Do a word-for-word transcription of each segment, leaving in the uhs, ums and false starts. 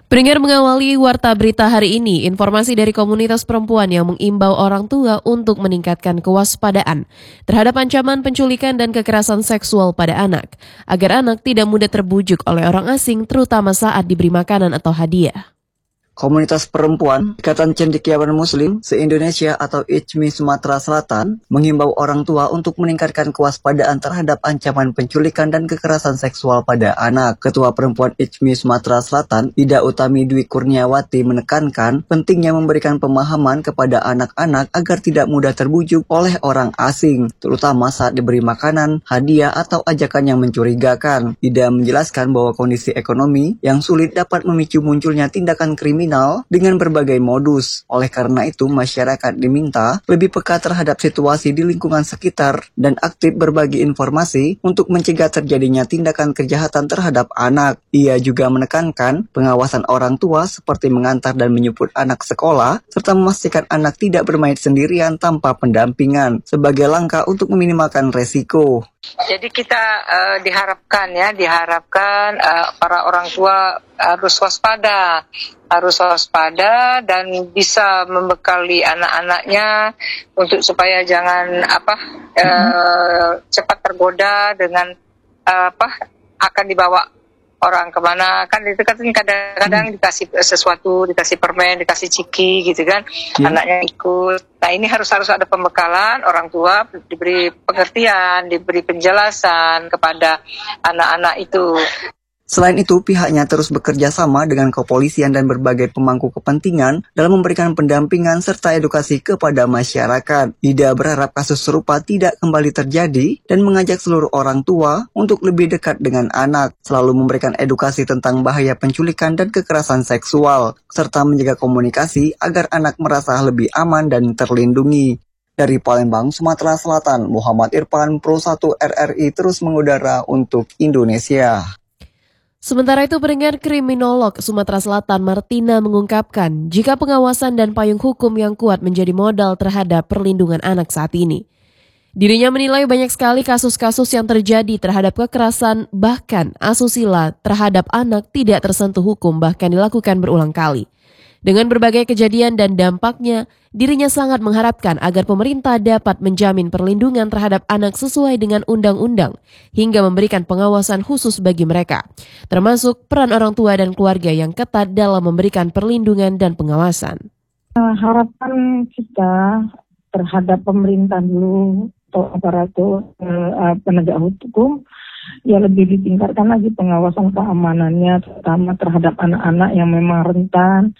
Pendengar, mengawali Warta Berita hari ini, informasi dari komunitas perempuan yang mengimbau orang tua untuk meningkatkan kewaspadaan terhadap ancaman penculikan dan kekerasan seksual pada anak, agar anak tidak mudah terbujuk oleh orang asing, terutama saat diberi makanan atau hadiah. Komunitas perempuan Ikatan Cendekiawan Muslim se-Indonesia atau I C M I Sumatera Selatan menghimbau orang tua untuk meningkatkan kewaspadaan terhadap ancaman penculikan dan kekerasan seksual pada anak. Ketua Perempuan I C M I Sumatera Selatan, Ida Utami Dwi Kurniawati, menekankan pentingnya memberikan pemahaman kepada anak-anak agar tidak mudah terbujuk oleh orang asing, terutama saat diberi makanan, hadiah, atau ajakan yang mencurigakan. Ida menjelaskan bahwa kondisi ekonomi yang sulit dapat memicu munculnya tindakan kriminal dengan berbagai modus. Oleh karena itu, masyarakat diminta lebih peka terhadap situasi di lingkungan sekitar dan aktif berbagi informasi untuk mencegah terjadinya tindakan kejahatan terhadap anak. Ia juga menekankan pengawasan orang tua seperti mengantar dan menjemput anak sekolah, serta memastikan anak tidak bermain sendirian tanpa pendampingan sebagai langkah untuk meminimalkan resiko. Jadi kita uh, diharapkan ya, diharapkan uh, para orang tua harus waspada, harus waspada dan bisa membekali anak-anaknya untuk supaya jangan apa uh, cepat tergoda dengan uh, apa akan dibawa orang kemana, kan itu kan kadang-kadang dikasih sesuatu, dikasih permen, dikasih ciki gitu kan, yeah. Anaknya ikut. Nah ini harus harus ada pembekalan, orang tua diberi pengertian, diberi penjelasan kepada anak-anak itu. Selain itu, pihaknya terus bekerja sama dengan kepolisian dan berbagai pemangku kepentingan dalam memberikan pendampingan serta edukasi kepada masyarakat. Ida berharap kasus serupa tidak kembali terjadi dan mengajak seluruh orang tua untuk lebih dekat dengan anak, selalu memberikan edukasi tentang bahaya penculikan dan kekerasan seksual, serta menjaga komunikasi agar anak merasa lebih aman dan terlindungi. Dari Palembang, Sumatera Selatan, Muhammad Irfan, Pro satu R R I terus mengudara untuk Indonesia. Sementara itu, pendengar, kriminolog Sumatera Selatan Martina mengungkapkan jika pengawasan dan payung hukum yang kuat menjadi modal terhadap perlindungan anak saat ini. Dirinya menilai banyak sekali kasus-kasus yang terjadi terhadap kekerasan, bahkan asusila terhadap anak tidak tersentuh hukum, bahkan dilakukan berulang kali. Dengan berbagai kejadian dan dampaknya, dirinya sangat mengharapkan agar pemerintah dapat menjamin perlindungan terhadap anak sesuai dengan undang-undang hingga memberikan pengawasan khusus bagi mereka, termasuk peran orang tua dan keluarga yang ketat dalam memberikan perlindungan dan pengawasan. Harapan kita terhadap pemerintah dulu atau aparatur eh, penegak hukum, ya lebih ditingkatkan lagi pengawasan keamanannya, terutama terhadap anak-anak yang memang rentan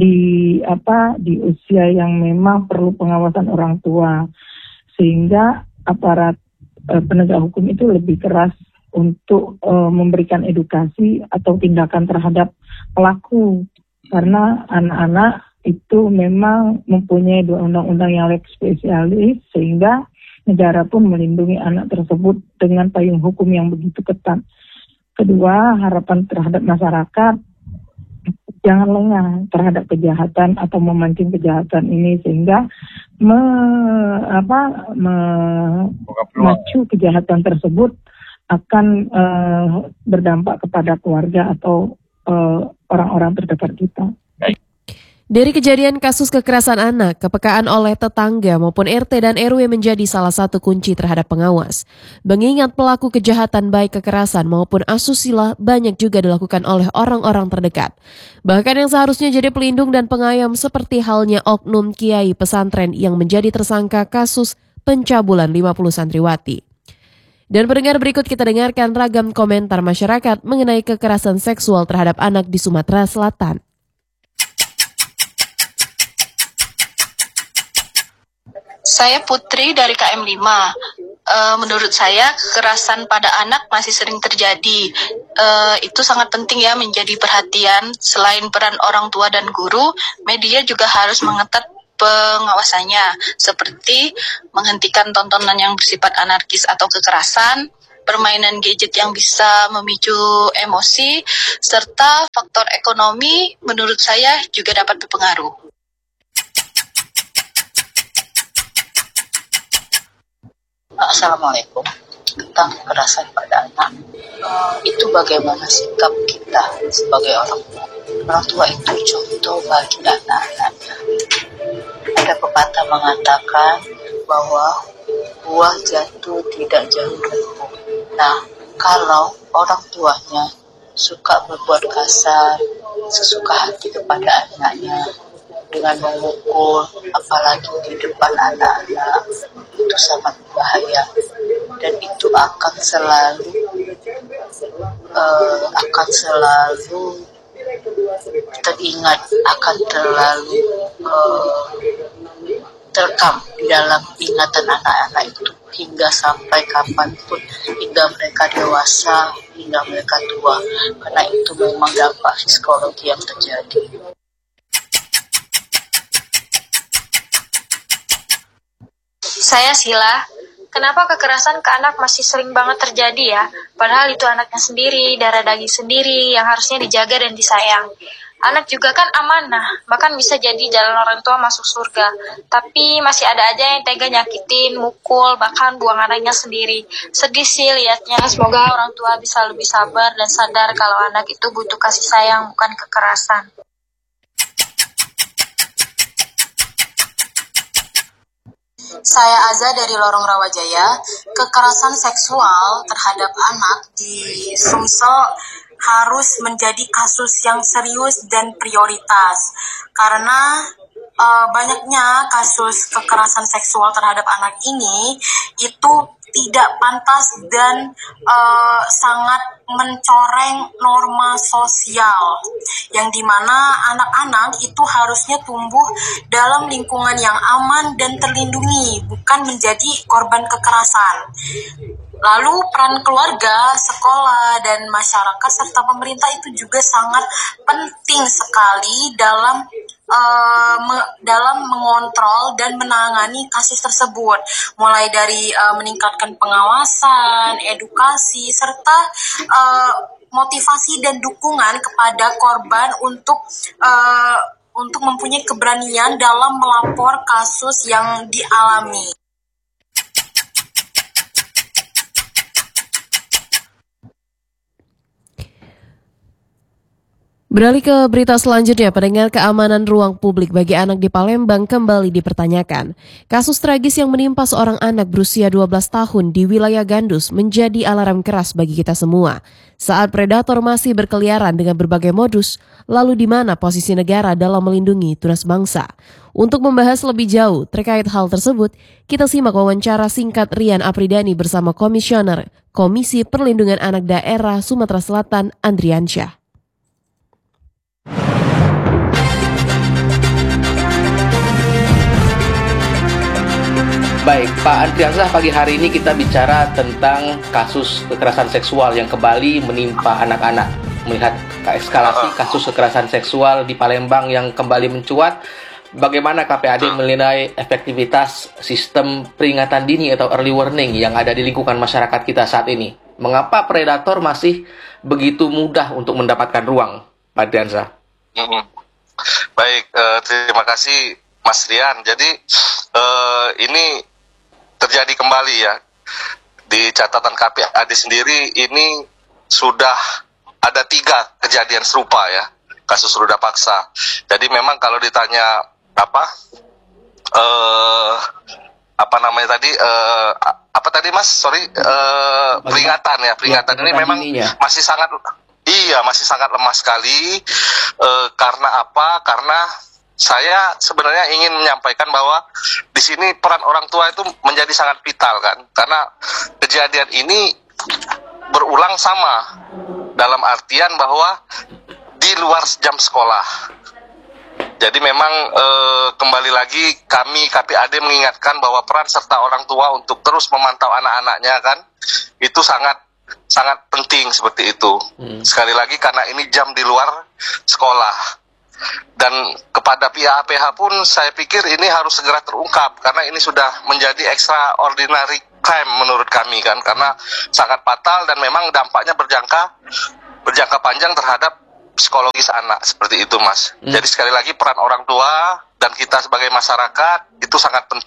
di apa di usia yang memang perlu pengawasan orang tua, sehingga aparat e, penegak hukum itu lebih keras untuk e, memberikan edukasi atau tindakan terhadap pelaku, karena anak-anak itu memang mempunyai dua undang-undang yang lex spesialis, sehingga negara pun melindungi anak tersebut dengan payung hukum yang begitu ketat. Kedua, harapan terhadap masyarakat, jangan lengah terhadap kejahatan atau memancing kejahatan ini, sehingga me, apa, memacu kejahatan tersebut akan uh, berdampak kepada keluarga atau uh, orang-orang terdekat kita. Dari kejadian kasus kekerasan anak, kepekaan oleh tetangga maupun R T dan R W menjadi salah satu kunci terhadap pengawas. Mengingat pelaku kejahatan baik kekerasan maupun asusila banyak juga dilakukan oleh orang-orang terdekat. Bahkan yang seharusnya jadi pelindung dan pengayom seperti halnya oknum kiai pesantren yang menjadi tersangka kasus pencabulan lima puluh santriwati. Dan pendengar, berikut kita dengarkan ragam komentar masyarakat mengenai kekerasan seksual terhadap anak di Sumatera Selatan. Saya Putri dari K M lima. Uh, menurut saya kekerasan pada anak masih sering terjadi. Uh, itu sangat penting ya menjadi perhatian. Selain peran orang tua dan guru, media juga harus mengetat pengawasannya, seperti menghentikan tontonan yang bersifat anarkis atau kekerasan, permainan gadget yang bisa memicu emosi, serta faktor ekonomi menurut saya juga dapat berpengaruh. Assalamualaikum. tentang kekerasan pada anak, uh, itu bagaimana sikap kita sebagai orang tua. Orang tua itu contoh bagi anak-anaknya. Ada pepatah mengatakan bahwa buah jatuh tidak jauh dari pohon. Nah, kalau orang tuanya suka berbuat kasar, sesuka hati kepada anaknya dengan memukul, apalagi di depan anak-anak, itu sangat bahaya. Dan itu akan selalu uh, akan selalu teringat, akan terlalu uh, terekam di dalam ingatan anak-anak itu hingga sampai kapanpun, hingga mereka dewasa, hingga mereka tua, karena itu memang dampak psikologi yang terjadi. Saya Sila. Kenapa kekerasan ke anak masih sering banget terjadi ya? Padahal itu anaknya sendiri, darah daging sendiri yang harusnya dijaga dan disayang. Anak juga kan amanah, bahkan bisa jadi jalan orang tua masuk surga. Tapi masih ada aja yang tega nyakitin, mukul, bahkan buang anaknya sendiri. Sedih sih liatnya. Semoga orang tua bisa lebih sabar dan sadar kalau anak itu butuh kasih sayang, bukan kekerasan. Saya Aza dari Lorong Rawajaya. Kekerasan seksual terhadap anak di Sumsel harus menjadi kasus yang serius dan prioritas karena uh, banyaknya kasus kekerasan seksual terhadap anak ini itu tidak pantas dan uh, sangat mencoreng norma sosial yang dimana anak-anak itu harusnya tumbuh dalam lingkungan yang aman dan terlindungi, bukan menjadi korban kekerasan. Lalu peran keluarga, sekolah, dan masyarakat serta pemerintah itu juga sangat penting sekali dalam uh, me, dalam mengontrol dan menangani kasus tersebut, mulai dari uh, meningkatkan pengawasan, edukasi, serta uh, motivasi dan dukungan kepada korban untuk uh, untuk mempunyai keberanian dalam melapor kasus yang dialami. Beralih ke berita selanjutnya, pendengar, keamanan ruang publik bagi anak di Palembang kembali dipertanyakan. Kasus tragis yang menimpa seorang anak berusia dua belas tahun di wilayah Gandus menjadi alarm keras bagi kita semua. Saat predator masih berkeliaran dengan berbagai modus, lalu di mana posisi negara dalam melindungi tunas bangsa? Untuk membahas lebih jauh terkait hal tersebut, kita simak wawancara singkat Rian Apridani bersama Komisioner Komisi Perlindungan Anak Daerah Sumatera Selatan, Andriansyah. Baik, Pak Andriansyah, pagi hari ini kita bicara tentang kasus kekerasan seksual yang kembali menimpa anak-anak. Melihat eskalasi kasus kekerasan seksual di Palembang yang kembali mencuat, bagaimana K P A D menilai efektivitas sistem peringatan dini atau early warning yang ada di lingkungan masyarakat kita saat ini? Mengapa predator masih begitu mudah untuk mendapatkan ruang, Pak Andriansyah? Mm-hmm. Baik, uh, terima kasih Mas Rian. Jadi uh, ini terjadi kembali ya, di catatan K P A D sendiri ini sudah ada tiga kejadian serupa ya, kasus ruda paksa. Jadi memang kalau ditanya apa uh, apa namanya tadi uh, apa tadi Mas sorry uh, peringatan ya peringatan ya, ini memang ininya masih sangat iya masih sangat lemah sekali. Uh, karena apa? Karena saya sebenarnya ingin menyampaikan bahwa di sini peran orang tua itu menjadi sangat vital kan, karena kejadian ini berulang sama dalam artian bahwa di luar jam sekolah. Jadi memang e, kembali lagi kami K P A D mengingatkan bahwa peran serta orang tua untuk terus memantau anak-anaknya kan itu sangat sangat penting seperti itu. Hmm. Sekali lagi karena ini jam di luar sekolah. Dan kepada pihak A P H pun saya pikir ini harus segera terungkap karena ini sudah menjadi extraordinary crime menurut kami kan, karena sangat fatal dan memang dampaknya berjangka berjangka panjang terhadap psikologis anak seperti itu Mas. Hmm. Jadi sekali lagi peran orang tua dan kita sebagai masyarakat itu sangat penting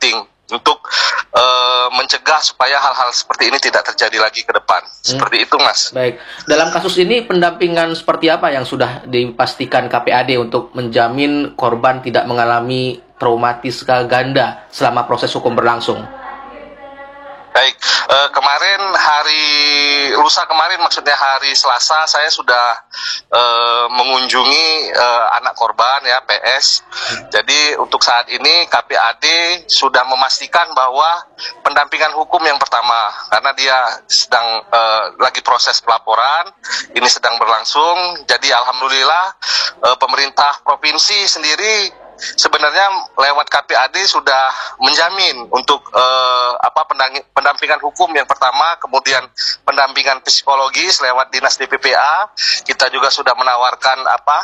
untuk uh, mencegah supaya hal-hal seperti ini tidak terjadi lagi ke depan. Hmm. Seperti itu, Mas. Baik. Dalam kasus ini pendampingan seperti apa yang sudah dipastikan K P A D untuk menjamin korban tidak mengalami traumatis ganda selama proses hukum berlangsung? Baik, eh, kemarin hari lusa kemarin maksudnya hari Selasa saya sudah eh, mengunjungi eh, anak korban ya P S. Jadi untuk saat ini K P A D sudah memastikan bahwa pendampingan hukum yang pertama karena dia sedang eh, lagi proses pelaporan, ini sedang berlangsung. Jadi alhamdulillah eh, pemerintah provinsi sendiri sebenarnya lewat K P A D sudah menjamin untuk eh, apa pendampingan hukum yang pertama, kemudian pendampingan psikologis lewat Dinas D P P A. Kita juga sudah menawarkan apa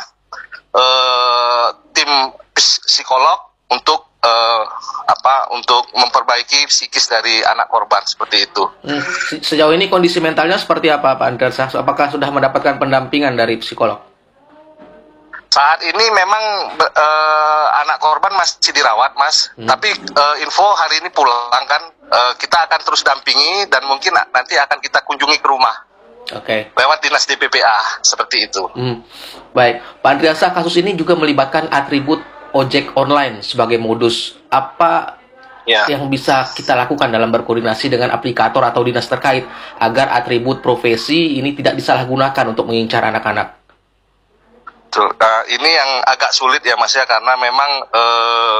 eh, tim psikolog untuk eh, apa untuk memperbaiki psikis dari anak korban seperti itu. Hmm. Sejauh ini kondisi mentalnya seperti apa, Pak Andreasa? Apakah sudah mendapatkan pendampingan dari psikolog? Saat ini memang uh, anak korban masih dirawat, Mas. Hmm. Tapi uh, info hari ini pulang kan, uh, kita akan terus dampingi dan mungkin nanti akan kita kunjungi ke rumah. Oke. Okay. Lewat Dinas D P P A seperti itu. Hmm. Baik, Pak Andreasa, kasus ini juga melibatkan atribut ojek online sebagai modus. Apa ya yang bisa kita lakukan dalam berkoordinasi dengan aplikator atau dinas terkait agar atribut profesi ini tidak disalahgunakan untuk mengincar anak-anak? Uh, ini yang agak sulit ya Mas ya, karena memang uh,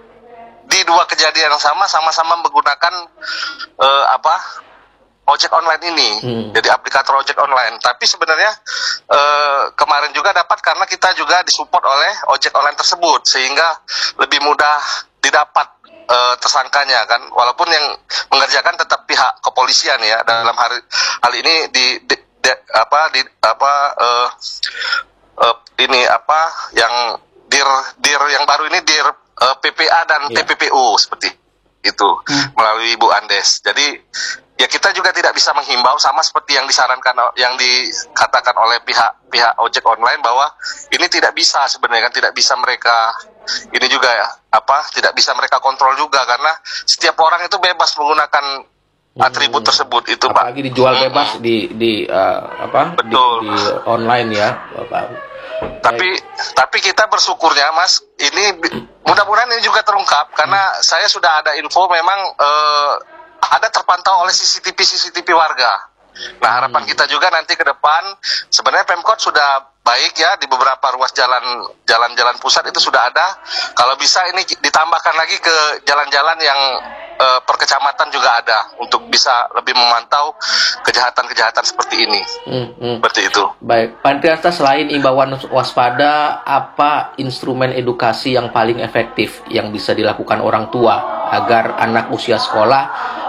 di dua kejadian yang sama sama-sama menggunakan uh, apa ojek online ini, hmm. jadi aplikator ojek online. Tapi sebenarnya uh, kemarin juga dapat karena kita juga disupport oleh ojek online tersebut sehingga lebih mudah didapat uh, tersangkanya kan, walaupun yang mengerjakan tetap pihak kepolisian ya dalam hari hal ini di, di, di apa di apa uh, Uh, ini apa yang dir dir yang baru ini dir uh, P P A dan yeah. T P P U seperti itu hmm. melalui Bu Andes. Jadi ya kita juga tidak bisa menghimbau sama seperti yang disarankan yang dikatakan oleh pihak pihak ojek online bahwa ini tidak bisa sebenarnya kan, tidak bisa mereka ini juga ya apa tidak bisa mereka kontrol juga karena setiap orang itu bebas menggunakan atribut hmm. tersebut itu, Pak. Apalagi dijual bebas hmm. di di uh, apa? Betul. Di, di online ya, Bapak. Tapi Baik. tapi kita bersyukurnya, Mas, ini mudah-mudahan ini juga terungkap karena hmm. saya sudah ada info memang uh, ada terpantau oleh C C T V C C T V warga. Nah, harapan hmm. kita juga nanti ke depan sebenarnya Pemkot sudah baik ya di beberapa ruas jalan jalan-jalan pusat itu sudah ada. Kalau bisa ini ditambahkan lagi ke jalan-jalan yang eh, per kecamatan juga ada untuk bisa lebih memantau kejahatan-kejahatan seperti ini. Hmm, hmm. Seperti itu. Baik, Pak Andreasa, selain imbauan waspada, apa instrumen edukasi yang paling efektif yang bisa dilakukan orang tua agar anak usia sekolah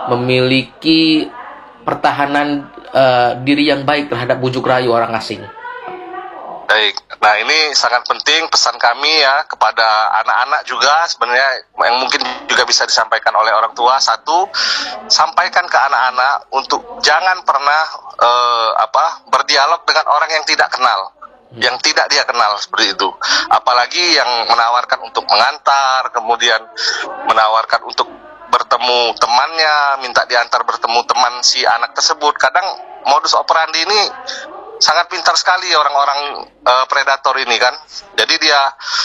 memiliki pertahanan uh, diri yang baik terhadap bujuk rayu orang asing? Baik, nah ini sangat penting pesan kami ya kepada anak-anak juga sebenarnya yang mungkin juga bisa disampaikan oleh orang tua. Satu, sampaikan ke anak-anak untuk jangan pernah uh, apa berdialog dengan orang yang tidak kenal, hmm. yang tidak dia kenal seperti itu. Apalagi yang menawarkan untuk mengantar, kemudian menawarkan untuk bertemu temannya, minta diantar bertemu teman si anak tersebut. Kadang modus operandi ini sangat pintar sekali orang-orang uh, predator ini kan. Jadi dia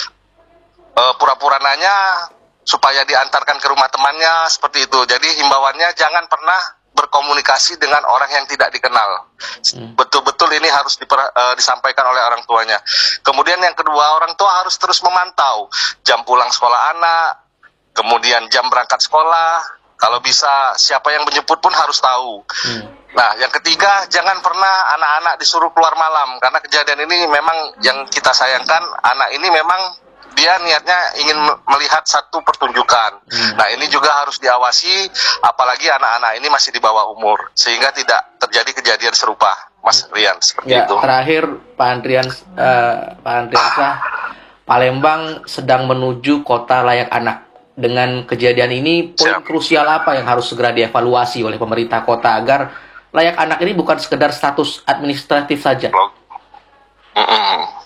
uh, pura-pura nanya supaya diantarkan ke rumah temannya seperti itu. Jadi himbauannya jangan pernah berkomunikasi dengan orang yang tidak dikenal. Hmm. Betul-betul ini harus diper, uh, disampaikan oleh orang tuanya. Kemudian yang kedua, orang tua harus terus memantau jam pulang sekolah anak, kemudian jam berangkat sekolah. Kalau bisa siapa yang menjemput pun harus tahu. Hmm. Nah, yang ketiga, jangan pernah anak-anak disuruh keluar malam. Karena kejadian ini memang yang kita sayangkan, anak ini memang dia niatnya ingin melihat satu pertunjukan. Hmm. Nah, ini juga harus diawasi, apalagi anak-anak ini masih di bawah umur. Sehingga tidak terjadi kejadian serupa, Mas Rian, seperti ya, itu. Terakhir, Pak Andrian, uh, Pak Andriansa, ah. Palembang sedang menuju kota layak anak. Dengan kejadian ini, poin Siap. krusial apa yang harus segera dievaluasi oleh pemerintah kota agar layak anak ini bukan sekedar status administratif saja? Mm-mm.